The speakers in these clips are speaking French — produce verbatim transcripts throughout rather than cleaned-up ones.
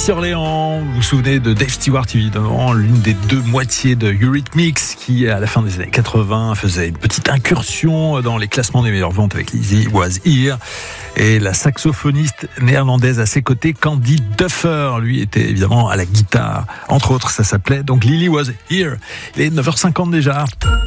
Ici Orléans, vous vous souvenez de Dave Stewart, évidemment, l'une des deux moitiés de Eurythmics qui, à la fin des années quatre-vingts, faisait une petite incursion dans les classements des meilleures ventes avec Lizzie Was Here. Et la saxophoniste néerlandaise à ses côtés, Candy Duffer, lui était évidemment à la guitare. Entre autres, ça s'appelait donc Lily Was Here. Il est neuf heures cinquante déjà.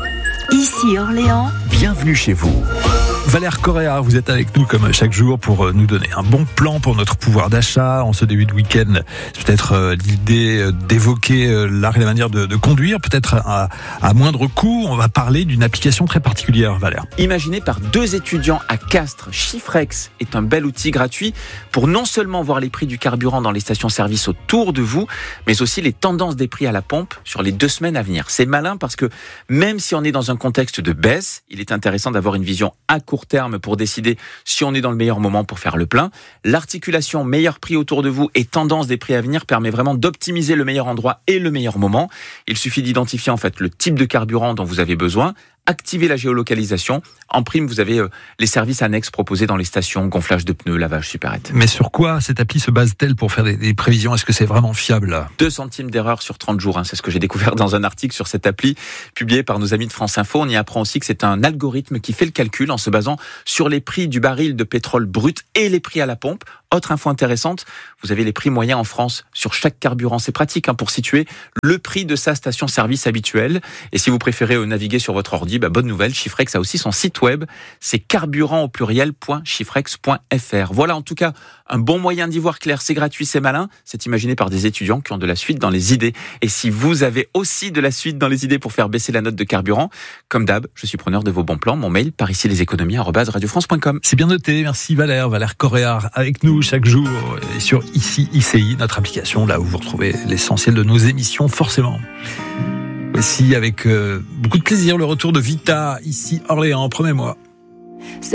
Ici Orléans. Bienvenue chez vous. Valère Correa, vous êtes avec nous comme chaque jour pour nous donner un bon plan pour notre pouvoir d'achat. En ce début de week-end, c'est peut-être euh, l'idée euh, d'évoquer euh, l'art et la manière de, de conduire, peut-être à, à moindre coût. On va parler d'une application très particulière, Valère. Imaginé par deux étudiants à Castres, Chiffrex est un bel outil gratuit pour non seulement voir les prix du carburant dans les stations-service autour de vous, mais aussi les tendances des prix à la pompe sur les deux semaines à venir. C'est malin parce que même si on est dans un contexte de baisse, il est intéressant d'avoir une vision à court terme pour décider si on est dans le meilleur moment pour faire le plein. L'articulation meilleur prix autour de vous et tendance des prix à venir permet vraiment d'optimiser le meilleur endroit et le meilleur moment. Il suffit d'identifier en fait le type de carburant dont vous avez besoin, activer la géolocalisation. En prime, vous avez euh, les services annexes proposés dans les stations, gonflage de pneus, lavage supérette. Mais sur quoi cette appli se base-t-elle pour faire des, des prévisions ? Est-ce que c'est vraiment fiable ? deux centimes d'erreur sur trente jours, hein, c'est ce que j'ai découvert dans un article sur cette appli publié par nos amis de France Info. On y apprend aussi que c'est un algorithme qui fait le calcul en se basant sur les prix du baril de pétrole brut et les prix à la pompe. Autre info intéressante, vous avez les prix moyens en France sur chaque carburant. C'est pratique hein, pour situer le prix de sa station-service habituelle. Et si vous préférez euh, naviguer sur votre ordi, bah, bonne nouvelle, Chiffrex a aussi son site web. C'est carburant au pluriel point chiffrex point f r. Voilà en tout cas un bon moyen d'y voir clair. C'est gratuit, c'est malin. C'est imaginé par des étudiants qui ont de la suite dans les idées. Et si vous avez aussi de la suite dans les idées pour faire baisser la note de carburant, comme d'hab, je suis preneur de vos bons plans. Mon mail, par ici les économies arobase radio france point com. C'est bien noté. Merci Valère. Valère Correa avec nous chaque jour et sur Ici I C I, notre application, là où vous retrouvez l'essentiel de nos émissions, forcément. Voici avec euh, beaucoup de plaisir le retour de Vita, ici Orléans, promets-moi.